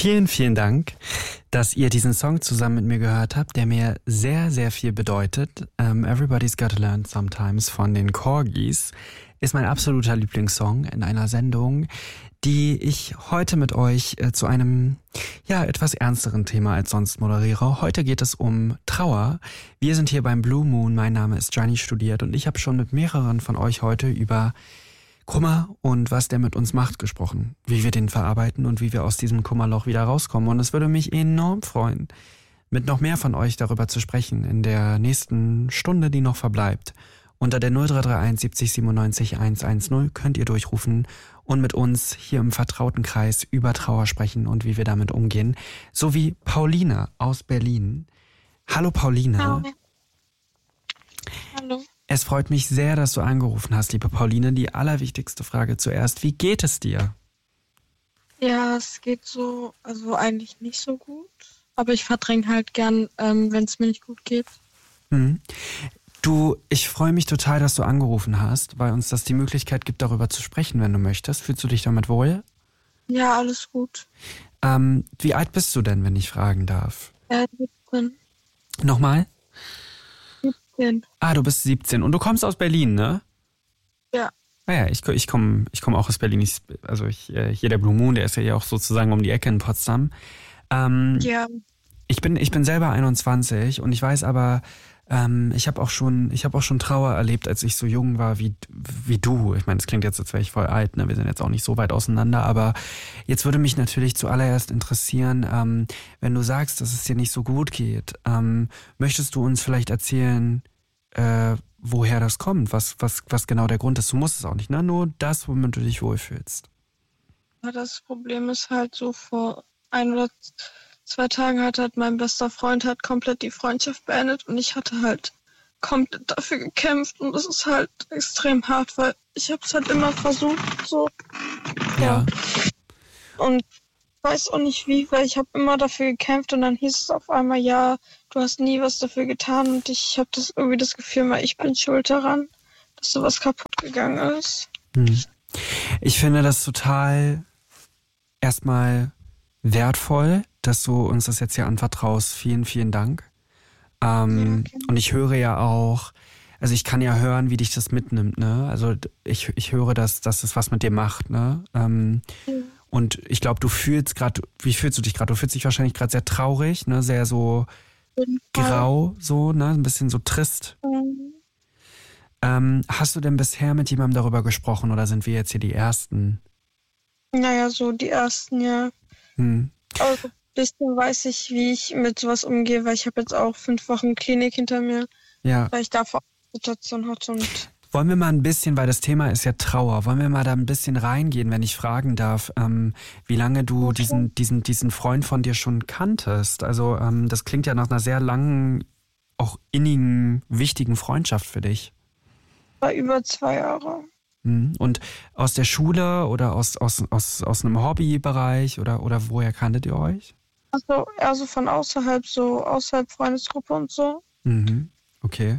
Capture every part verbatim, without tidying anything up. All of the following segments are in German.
Vielen, vielen Dank, dass ihr diesen Song zusammen mit mir gehört habt, der mir sehr, sehr viel bedeutet. Um, Everybody's Gotta Learn Sometimes von den Corgis ist mein absoluter Lieblingssong in einer Sendung, die ich heute mit euch äh, zu einem ja etwas ernsteren Thema als sonst moderiere. Heute geht es um Trauer. Wir sind hier beim Blue Moon. Mein Name ist Gianni Studiert und ich habe schon mit mehreren von euch heute über Kummer und was der mit uns macht gesprochen, wie wir den verarbeiten und wie wir aus diesem Kummerloch wieder rauskommen. Und es würde mich enorm freuen, mit noch mehr von euch darüber zu sprechen in der nächsten Stunde, die noch verbleibt. Unter der null drei drei eins siebzig siebenundneunzig hundertzehn könnt ihr durchrufen und mit uns hier im vertrauten Kreis über Trauer sprechen und wie wir damit umgehen. So wie Pauline aus Berlin. Hallo Pauline. Hallo. Hallo. Es freut mich sehr, dass du angerufen hast, liebe Pauline. Die allerwichtigste Frage zuerst. Wie geht es dir? Ja, es geht so, also eigentlich nicht so gut. Aber ich verdränge halt gern, ähm, wenn es mir nicht gut geht. Hm. Du, ich freue mich total, dass du angerufen hast, weil uns das die Möglichkeit gibt, darüber zu sprechen, wenn du möchtest. Fühlst du dich damit wohl? Ja, alles gut. Ähm, wie alt bist du denn, wenn ich fragen darf? Äh, siebzehn. Nochmal? siebzehn. Ah, du bist siebzehn und du kommst aus Berlin, ne? Ja. Naja, ich, ich komme ich komm auch aus Berlin. Ich, also ich, hier der Blue Moon, der ist ja hier auch sozusagen um die Ecke in Potsdam. Ähm, Ja. Ich bin, ich bin selber einundzwanzig und ich weiß aber, ähm, ich habe auch schon, ich habe auch schon Trauer erlebt, als ich so jung war wie, wie du. Ich meine, das klingt jetzt, als wäre ich voll alt, ne? Wir sind jetzt auch nicht so weit auseinander, aber jetzt würde mich natürlich zuallererst interessieren, ähm, wenn du sagst, dass es dir nicht so gut geht, ähm, möchtest du uns vielleicht erzählen, äh, woher das kommt, was, was, was genau der Grund ist? Du musst es auch nicht, ne? Nur das, womit du dich wohlfühlst. Ja, das Problem ist halt so, vor ein oder zwei Tagen hat halt mein bester Freund halt komplett die Freundschaft beendet und ich hatte halt komplett dafür gekämpft und es ist halt extrem hart, weil ich habe es halt immer versucht, so. Ja. Und ich weiß auch nicht wie, weil ich habe immer dafür gekämpft und dann hieß es auf einmal, ja, du hast nie was dafür getan und ich habe das irgendwie das Gefühl, mal ich bin schuld daran, dass sowas kaputt gegangen ist. Hm. Ich finde das total erstmal wertvoll, dass du uns das jetzt hier anvertraust. Vielen, vielen Dank. Ähm, Ja, okay. Und ich höre ja auch, also ich kann ja hören, wie dich das mitnimmt, ne? Also ich, ich höre, dass, dass es was mit dir macht, ne? Ähm, Ja. Und ich glaube, du fühlst gerade, wie fühlst du dich gerade? Du fühlst dich wahrscheinlich gerade sehr traurig, ne? Sehr so grau, so, ne? Ein bisschen so trist. Mhm. Ähm, hast du denn bisher mit jemandem darüber gesprochen oder sind wir jetzt hier die Ersten? Naja, so die ersten, ja. Hm. Aber so ein bisschen weiß ich, wie ich mit sowas umgehe, weil ich habe jetzt auch fünf Wochen Klinik hinter mir, Ja. weil ich davor eine Situation hatte und Wollen wir mal ein bisschen, weil das Thema ist ja Trauer, wollen wir mal da ein bisschen reingehen, wenn ich fragen darf, ähm, wie lange du Okay. diesen, diesen, diesen Freund von dir schon kanntest? Also ähm, das klingt ja nach einer sehr langen, auch innigen, wichtigen Freundschaft für dich. war über zwei Jahre. Mhm. Und aus der Schule oder aus, aus, aus, aus einem Hobbybereich oder, oder woher kanntet ihr euch? Also eher so von außerhalb, so außerhalb Freundesgruppe und so. Mhm. Okay.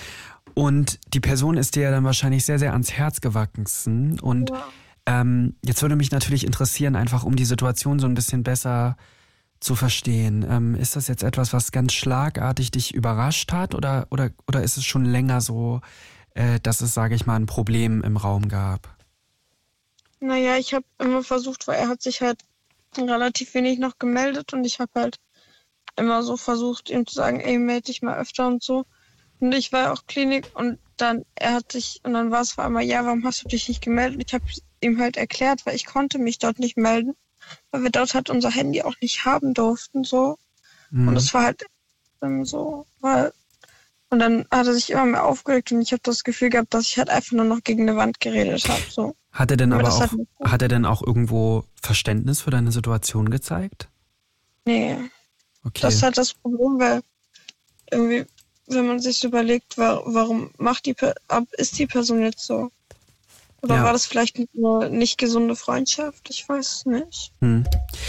Und die Person ist dir ja dann wahrscheinlich sehr, sehr ans Herz gewachsen. Und Ja. ähm, jetzt würde mich natürlich interessieren, einfach um die Situation so ein bisschen besser zu verstehen. Ähm, ist das jetzt etwas, was ganz schlagartig dich überrascht hat oder, oder, oder ist es schon länger so, äh, dass es, sage ich mal, ein Problem im Raum gab? Naja, ich habe immer versucht, weil er hat sich halt relativ wenig noch gemeldet und ich habe halt immer so versucht, ihm zu sagen, ey, melde dich mal öfter und so. Und ich war auch Klinik und dann, er hat sich, und dann war es vor einmal, ja, warum hast du dich nicht gemeldet? Ich habe ihm halt erklärt, weil ich konnte mich dort nicht melden, weil wir dort halt unser Handy auch nicht haben durften, so. Mhm. Und es war halt ähm, so, weil, und dann hat er sich immer mehr aufgeregt und ich habe das Gefühl gehabt, dass ich halt einfach nur noch gegen eine Wand geredet habe, so. Hat er denn Aber aber das auch, hat nicht- hat er denn auch irgendwo Verständnis für deine Situation gezeigt? Nee, Okay. das ist halt das Problem, weil irgendwie, wenn man sich so überlegt, wa- warum macht die, Per- ab- ist die Person jetzt so? Oder Ja. war das vielleicht eine nicht gesunde Freundschaft? Ich weiß es nicht. Hm.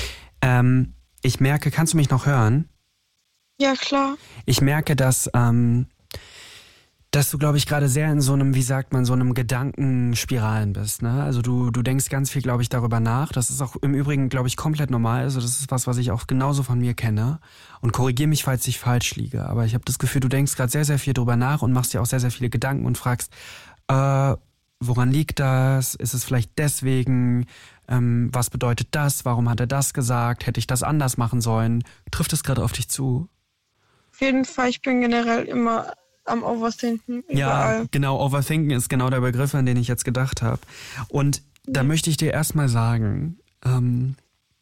Ähm, ich merke, kannst du mich noch hören? Ja, klar. Ich merke, dass, ähm, Dass du, glaube ich, gerade sehr in so einem, wie sagt man, so einem Gedankenspiralen bist, ne? Also du, du denkst ganz viel, glaube ich, darüber nach. Das ist auch im Übrigen, glaube ich, komplett normal. Also das ist was, was ich auch genauso von mir kenne. Und korrigier mich, falls ich falsch liege. Aber ich habe das Gefühl, du denkst gerade sehr, sehr viel drüber nach und machst dir auch sehr, sehr viele Gedanken und fragst, äh, woran liegt das? Ist es vielleicht deswegen? Ähm, was bedeutet das? Warum hat er das gesagt? Hätte ich das anders machen sollen? Trifft es gerade auf dich zu? Auf jeden Fall, ich bin generell immer am Overthinken. Überall. Ja, genau, Overthinken ist genau der Begriff, an den ich jetzt gedacht habe. Und da möchte ich dir erstmal sagen, ähm,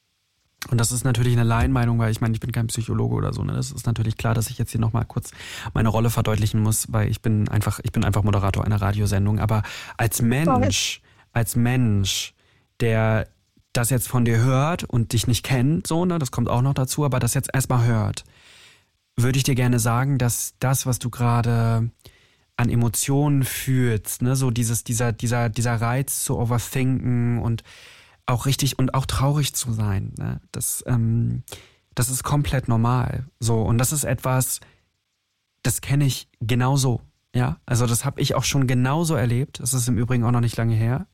und das ist natürlich eine Laienmeinung, weil ich meine, ich bin kein Psychologe oder so, ne? Das ist natürlich klar, dass ich jetzt hier nochmal kurz meine Rolle verdeutlichen muss, weil ich bin einfach, ich bin einfach Moderator einer Radiosendung. Aber als Mensch, als Mensch, der das jetzt von dir hört und dich nicht kennt, so, ne, das kommt auch noch dazu, aber das jetzt erstmal hört, würde ich dir gerne sagen, dass das, was du gerade an Emotionen fühlst, ne, so dieses, dieser, dieser, dieser Reiz zu overthinken und auch richtig und auch traurig zu sein, ne, das, ähm, das ist komplett normal. So, und das ist etwas, das kenne ich genauso, ja. Also das habe ich auch schon genauso erlebt. Das ist im Übrigen auch noch nicht lange her.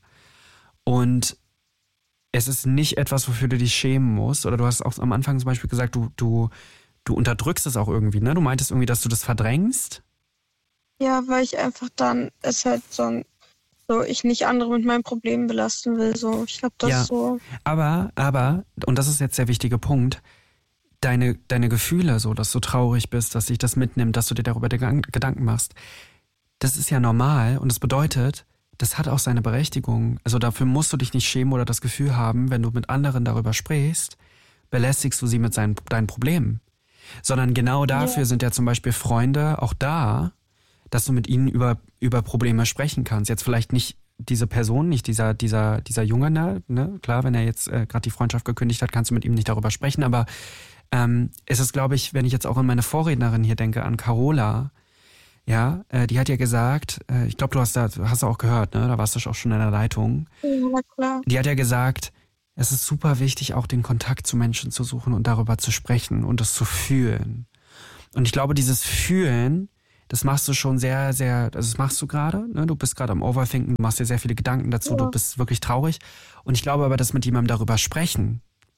Und es ist nicht etwas, wofür du dich schämen musst. Oder du hast auch am Anfang zum Beispiel gesagt, du, du Du unterdrückst es auch irgendwie, ne? Du meintest irgendwie, dass du das verdrängst? Ja, weil ich einfach dann es halt so, so ich nicht andere mit meinen Problemen belasten will. So, ich glaube, das ja, ist so. Aber, aber, und das ist jetzt der wichtige Punkt, deine, deine Gefühle, so, dass du traurig bist, dass dich das mitnimmt, dass du dir darüber Gedanken machst, das ist ja normal und das bedeutet, das hat auch seine Berechtigung. Also dafür musst du dich nicht schämen oder das Gefühl haben, wenn du mit anderen darüber sprichst, belästigst du sie mit seinen, deinen Problemen. Sondern genau dafür ja. sind ja zum Beispiel Freunde auch da, dass du mit ihnen über, über Probleme sprechen kannst. Jetzt vielleicht nicht diese Person, nicht dieser, dieser, dieser Junge, ne? ne? Klar, wenn er jetzt äh, gerade die Freundschaft gekündigt hat, kannst du mit ihm nicht darüber sprechen. Aber ähm, es ist, glaube ich, wenn ich jetzt auch an meine Vorrednerin hier denke, an Carola, ja, äh, die hat ja gesagt, äh, ich glaube, du hast da, hast du auch gehört, ne? Da warst du auch schon in der Leitung. Ja, klar. Die hat ja gesagt, es ist super wichtig, auch den Kontakt zu Menschen zu suchen und darüber zu sprechen und es zu fühlen. Und ich glaube, dieses Fühlen, das machst du schon sehr, sehr, also das machst du gerade, ne? Du bist gerade am Overthinken, du machst dir sehr viele Gedanken dazu, ja. Du bist wirklich traurig. Und ich glaube aber, dass mit jemandem darüber sprechen,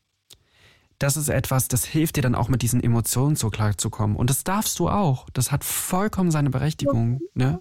das ist etwas, das hilft dir dann auch mit diesen Emotionen so klar zu kommen. Und das darfst du auch. Das hat vollkommen seine Berechtigung, ne?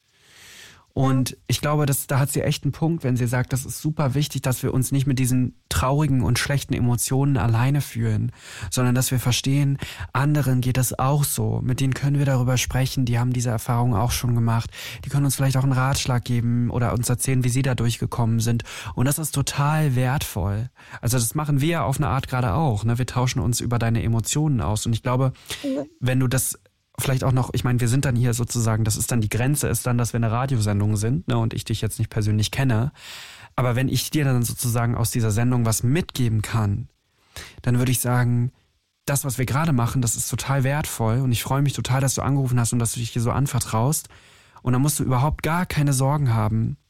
Und ich glaube, dass, da hat sie echt einen Punkt, wenn sie sagt, das ist super wichtig, dass wir uns nicht mit diesen traurigen und schlechten Emotionen alleine fühlen, sondern dass wir verstehen, anderen geht das auch so. Mit denen können wir darüber sprechen, die haben diese Erfahrung auch schon gemacht. Die können uns vielleicht auch einen Ratschlag geben oder uns erzählen, wie sie da durchgekommen sind. Und das ist total wertvoll. Also das machen wir auf eine Art gerade auch, ne? Wir tauschen uns über deine Emotionen aus. Und ich glaube, wenn du das vielleicht auch noch, ich meine, wir sind dann hier sozusagen, das ist dann die Grenze, ist dann, dass wir eine Radiosendung sind, ne, und ich dich jetzt nicht persönlich kenne. Aber wenn ich dir dann sozusagen aus dieser Sendung was mitgeben kann, dann würde ich sagen, das, was wir gerade machen, das ist total wertvoll und ich freue mich total, dass du angerufen hast und dass du dich hier so anvertraust. Und dann musst du überhaupt gar keine Sorgen haben,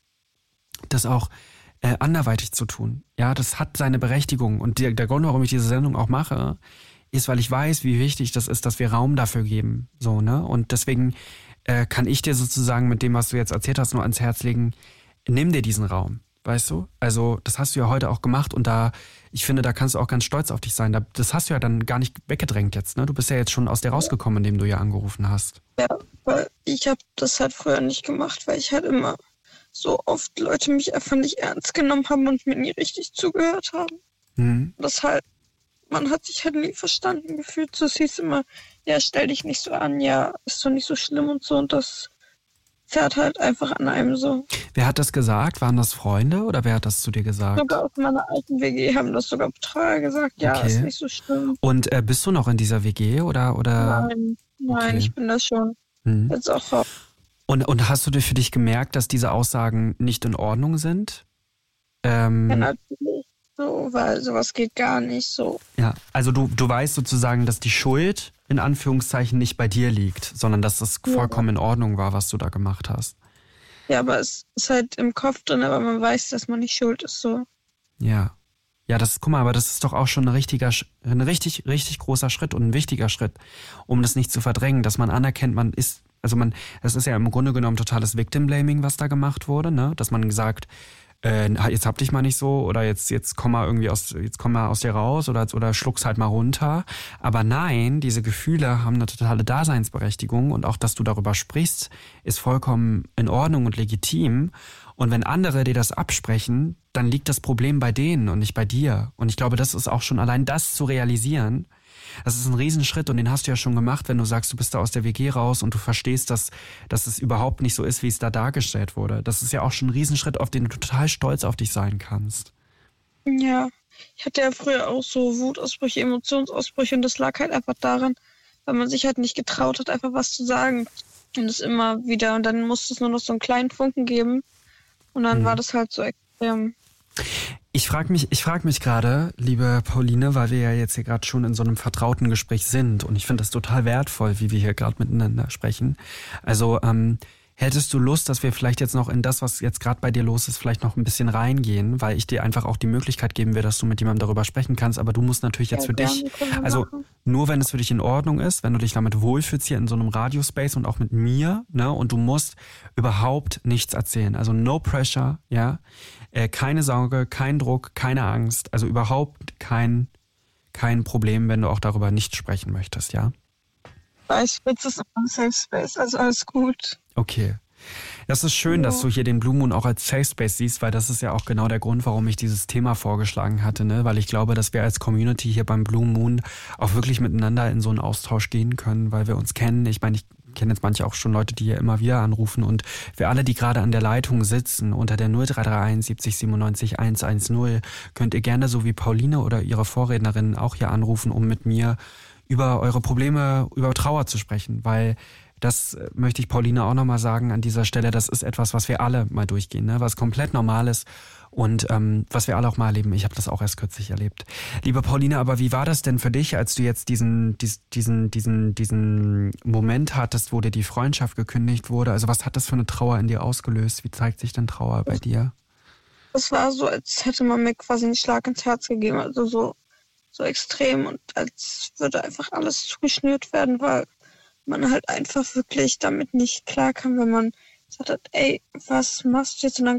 das auch äh, anderweitig zu tun. Ja, das hat seine Berechtigung. Und der, der Grund, warum ich diese Sendung auch mache, ist, weil ich weiß, wie wichtig das ist, dass wir Raum dafür geben. So, ne? Und deswegen äh, kann ich dir sozusagen mit dem, was du jetzt erzählt hast, nur ans Herz legen, nimm dir diesen Raum, weißt du? Also das hast du ja heute auch gemacht und da, ich finde, da kannst du auch ganz stolz auf dich sein. Da, das hast du ja dann gar nicht weggedrängt jetzt, ne? Du bist ja jetzt schon aus dir rausgekommen, indem du ja angerufen hast. Ja, weil ich habe das halt früher nicht gemacht, weil ich halt immer so oft Leute mich einfach nicht ernst genommen haben und mir nie richtig zugehört haben. Mhm. Das halt Man hat sich halt nie verstanden gefühlt. So, es hieß immer, ja, stell dich nicht so an, ja, ist doch nicht so schlimm und so. Und das zerrt halt einfach an einem so. Wer hat das gesagt? Waren das Freunde oder wer hat das zu dir gesagt? Sogar aus meiner alten W G haben das sogar Betreuer gesagt, ja, okay. Ist nicht so schlimm. Und äh, bist du noch in dieser W G oder? oder? Nein, nein, okay. Ich bin das schon. Hm. Jetzt auch raus. Und, und hast du für dich gemerkt, dass diese Aussagen nicht in Ordnung sind? Ähm, ja, natürlich. So, weil sowas geht gar nicht so. Ja, also du, du weißt sozusagen, dass die Schuld in Anführungszeichen nicht bei dir liegt, sondern dass das ja. vollkommen in Ordnung war, was du da gemacht hast. Ja, aber es ist halt im Kopf drin, aber man weiß, dass man nicht schuld ist, so. Ja. Ja, das, guck mal, aber das ist doch auch schon ein richtiger, ein richtig, richtig großer Schritt und ein wichtiger Schritt, um das nicht zu verdrängen, dass man anerkennt, man ist, Also man, das ist ja im Grunde genommen totales Victim-Blaming, was da gemacht wurde, ne? Dass man gesagt, äh, jetzt hab dich mal nicht so oder jetzt, jetzt komm mal irgendwie aus, jetzt komm mal aus dir raus oder, oder schluck's halt mal runter. Aber nein, diese Gefühle haben eine totale Daseinsberechtigung und auch, dass du darüber sprichst, ist vollkommen in Ordnung und legitim. Und wenn andere dir das absprechen, dann liegt das Problem bei denen und nicht bei dir. Und ich glaube, das ist auch schon allein das zu realisieren. Das ist ein Riesenschritt und den hast du ja schon gemacht, wenn du sagst, du bist da aus der W G raus und du verstehst, dass, dass es überhaupt nicht so ist, wie es da dargestellt wurde. Das ist ja auch schon ein Riesenschritt, auf den du total stolz auf dich sein kannst. Ja, ich hatte ja früher auch so Wutausbrüche, Emotionsausbrüche und das lag halt einfach daran, weil man sich halt nicht getraut hat, einfach was zu sagen. Und es immer wieder, und dann musste es nur noch so einen kleinen Funken geben und dann hm. war das halt so extrem. Ich frage mich, ich frage mich gerade, liebe Pauline, weil wir ja jetzt hier gerade schon in so einem vertrauten Gespräch sind und ich finde das total wertvoll, wie wir hier gerade miteinander sprechen. Also ähm, hättest du Lust, dass wir vielleicht jetzt noch in das, was jetzt gerade bei dir los ist, vielleicht noch ein bisschen reingehen, weil ich dir einfach auch die Möglichkeit geben will, dass du mit jemandem darüber sprechen kannst, aber du musst natürlich jetzt ja, für dich, also machen. Nur wenn es für dich in Ordnung ist, wenn du dich damit wohlfühlst hier in so einem Radiospace und auch mit mir, ne, und du musst überhaupt nichts erzählen, also no pressure, ja, äh, keine Sorge, kein Druck, keine Angst, also überhaupt kein, kein Problem, wenn du auch darüber nicht sprechen möchtest, ja? Ich bin jetzt im Safe Space, also alles gut. Okay. Das ist schön, ja. Dass du hier den Blue Moon auch als Safe Space siehst, weil das ist ja auch genau der Grund, warum ich dieses Thema vorgeschlagen hatte, ne? Weil ich glaube, dass wir als Community hier beim Blue Moon auch wirklich miteinander in so einen Austausch gehen können, weil wir uns kennen. Ich meine, ich kenne jetzt manche auch schon Leute, die hier immer wieder anrufen und wir alle, die gerade an der Leitung sitzen, unter der null drei drei eins siebzig siebenundneunzig hundertzehn, könnt ihr gerne so wie Pauline oder ihre Vorrednerin auch hier anrufen, um mit mir über eure Probleme, über Trauer zu sprechen, weil das möchte ich Pauline auch nochmal sagen an dieser Stelle, das ist etwas, was wir alle mal durchgehen, ne? Was komplett normal ist und ähm, was wir alle auch mal erleben. Ich habe das auch erst kürzlich erlebt. Liebe Pauline, aber wie war das denn für dich, als du jetzt diesen, diesen, diesen, diesen Moment hattest, wo dir die Freundschaft gekündigt wurde? Also was hat das für eine Trauer in dir ausgelöst? Wie zeigt sich denn Trauer bei dir? Es war so, als hätte man mir quasi einen Schlag ins Herz gegeben, also so, so extrem und als würde einfach alles zugeschnürt werden, weil man halt einfach wirklich damit nicht klarkam, wenn man gesagt hat, ey, was machst du jetzt? Und dann